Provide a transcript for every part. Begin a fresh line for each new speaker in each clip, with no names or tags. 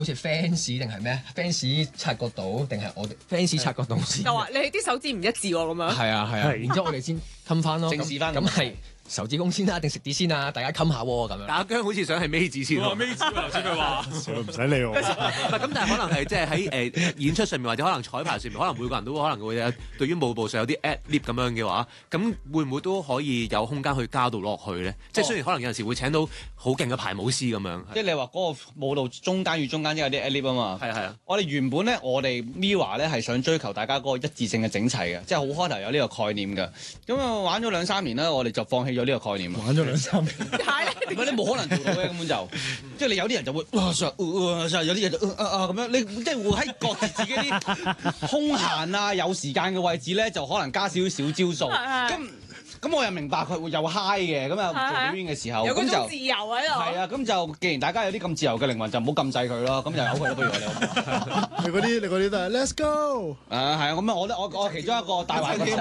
好似 fans 定係咩 fans 察覺到定係我哋 fans 察覺到先？
就話你啲手指唔一致喎咁樣。
係啊，然之後我哋先冚翻咯，
正視翻
咁係手指公先啦，定食啲先啊？大家冚下喎咁樣。
打姜好似想係尾指先喎，
尾指頭先佢話，
唔使理我。
唔係咁，但係可能係即係喺演出上面或者可能彩排上面，可能每個人都可能會有對於舞步上有啲 ad lib 咁樣嘅話，咁會唔會都可以有空間去加到落去咧？即係雖然可能有陣時會請到好勁嘅排舞師咁樣。
即係你話嗰個舞蹈中間與中間都有啲 ad lib 啊嘛。
係啊。
我哋原本咧，我哋 Mirror 咧係想追求大家嗰個一致性嘅整齊嘅，即係好開頭有呢個概念嘅。咁啊玩咗2-3年啦，我哋就放棄咗呢個概念。
玩咗2-3年。
唔係你冇可能做到嘅根本就，即係你有啲人就會有啲人就咁樣，你即係會喺各自自己啲空閒啊有時間嘅位置咧，就可能加少少招數。咁我又明白佢會有 high 嘅，咁又做表演嘅時候，
有嗰
咁就
種自由喺度。
係啊，咁就既然大家有啲咁自由嘅靈魂，就唔好禁制佢咯。咁就由佢咯，不如我哋。
你嗰啲都係 Let's go。
係啊，咁我其中一個大環境。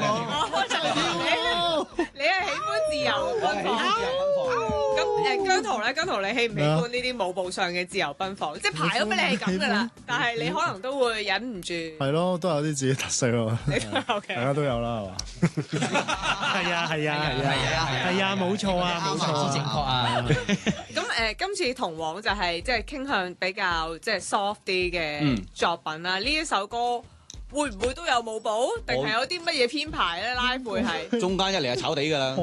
你係喜歡自由奔放。咁姜濤你喜唔喜歡呢啲舞步上嘅自由奔放？即係排咗俾你係咁噶啦，但係你可能都會忍唔住。
係咯，都有啲自己特色咯。
大
家都有啦，係嘛？係啊，冇錯啊，冇錯，
正確啊。
咁今次同往就係即係傾向比較即係 soft 啲嘅作品啦。呢一首歌會唔會都有舞步？定係有啲乜嘢編排咧？拉配係
中間一嚟係炒地㗎啦。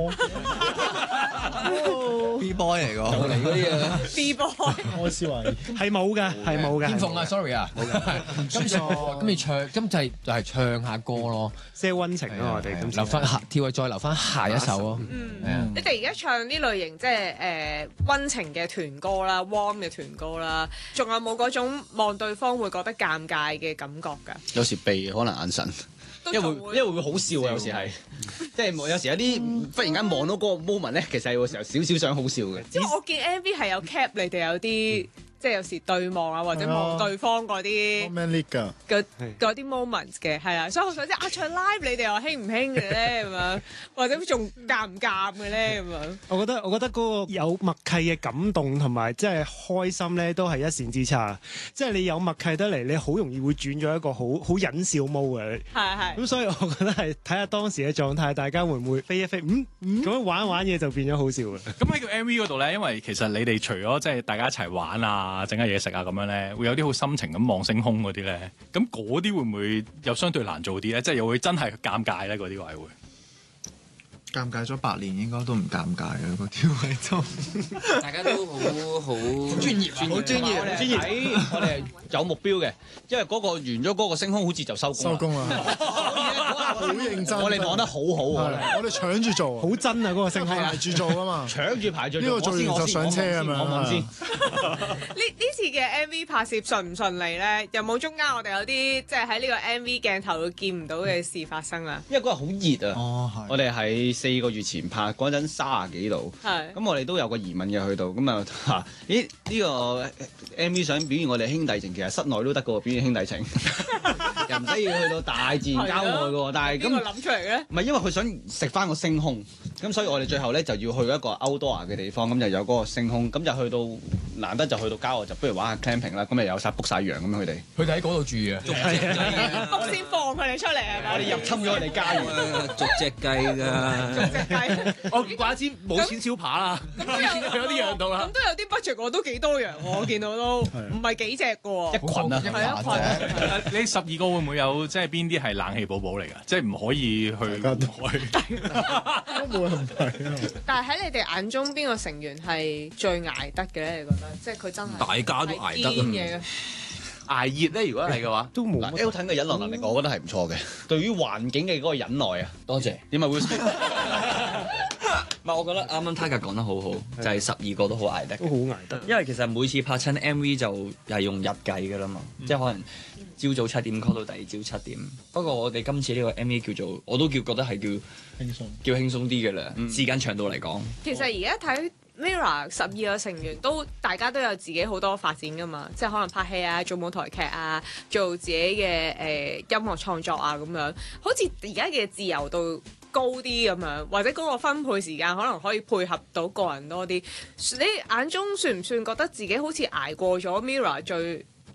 B boy 嚟㗎，
就嚟嗰啲啊。
B boy。
開思維
係冇㗎，係冇㗎。
天鳳啊，sorry 啊，冇嘅。今次就係唱下歌咯，
些溫情咯，我哋
留翻再留翻下一首咯。
你哋而家唱呢類型即係溫情嘅團歌啦、warm 嘅團歌啦，仲有冇嗰種望對方會覺得尷尬嘅感覺㗎？
有時避可能眼神。因為會好笑啊，有時係，即係有時有啲忽然間望到嗰個 moment 咧，其實有時候少少想好笑嘅。
因為我見 MV 係有 cap 你哋有啲。即係有時對望啊，或者望對方嗰啲嗰啲 moments 嘅，係啊，所以我想知唱 live 你哋又興唔興嘅咧咁樣，或者仲尷唔尷嘅咧咁樣？
我覺得嗰個有默契嘅感動同埋即係開心咧，都係一線之差。即係你有默契得嚟，你好容易會轉咗一個好忍笑 mode 嘅。
係。
咁所以我覺得係睇下當時嘅狀態，大家會唔會飛一飛？咁樣玩嘢就變咗好笑嘅。
咁喺個 MV 嗰度咧，因為其實你哋除咗即係大家一齊玩啊，整下嘢食啊咁樣咧，會有啲好深情咁望星空嗰啲咧，咁嗰啲會唔會又相對難做啲咧？即係又會真係尷尬咧，嗰啲位會。
尷尬咗8年，應該都唔尷尬嘅嗰條位都。
大家都好
專業，好專業。
我哋係有目標嘅，因為嗰個完咗嗰個星空好似就收工啦。
好認真。
我哋講得好好啊！
我哋搶住做，
好真啊！嗰個星空
排住做啊嘛，
搶住排住
呢個做完就上車咁樣。
呢次嘅 MV 拍攝順唔順利咧？有冇中間我哋有啲即係喺呢個 MV 鏡頭會見唔到嘅事發生啊？
因為嗰日好熱啊！我哋喺4個月前拍嗰陣30幾度，咁我哋都有個疑問嘅去到，咁啊咦呢個 MV 想表現我哋兄弟情，其實室內都得嘅喎，表現兄弟情，又唔使要去到大自然郊外嘅喎，但係咁邊個
諗出嚟嘅？
唔係因為佢想食翻個星空，咁所以我哋最後咧就要去一個 outdoor 嘅地方，咁就有嗰個星空，咁就去到難得就去到郊外，就不如玩下 camping 啦，咁咪有晒 book 晒羊咁樣佢哋
喺嗰度住嘅
，book 先放佢哋出嚟係咪？
我哋入侵咗佢哋家園，
逐隻雞㗎，我唔怪之冇錢燒扒啦，
咁有啲羊到啦，咁都有啲 budget 喎，都幾多羊我見到都唔係幾隻嘅喎，
一羣啊，
係一羣。
你12個會唔會有即係邊啲係冷氣寶寶嚟㗎？即係唔可以去
都冇問題啊！
但係喺你哋眼中，邊個成員係最捱得嘅咧？你覺得？即係佢真係
大家都捱得
嘅。
捱熱咧，如果係嘅話，
都冇。
Elton 嘅忍耐能力，我覺得係唔錯嘅。對於環境嘅嗰個忍耐啊，
多謝。
點啊 Will？
唔係，我覺得啱啱 Tiger 講得好好，就係12個都好捱得，
都好捱得。
因為其實每次拍親 MV 就係用日計㗎啦嘛，即係可能朝早7點 call 到第二朝7點。不過我哋今次呢個 MV 叫做，我都覺得係叫輕鬆啲嘅啦，時間長度嚟講。
其實而家睇Mirror 12個成員都大家都有自己好多發展㗎嘛，即係可能拍戲啊、做舞台劇啊、做自己嘅音樂創作啊咁樣，好似而家嘅自由度高啲咁樣，或者嗰個分配時間可能可以配合到個人多啲。你眼中算唔算覺得自己好似捱過咗 Mirror